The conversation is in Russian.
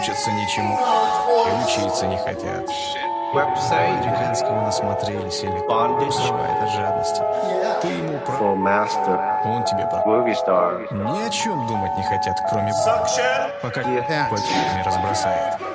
учатся ничему и учиться не хотят. Американского насмотрелись или срывает от жадности. Ты ему он тебе ни о чем думать не хотят, кроме пока не разбросает.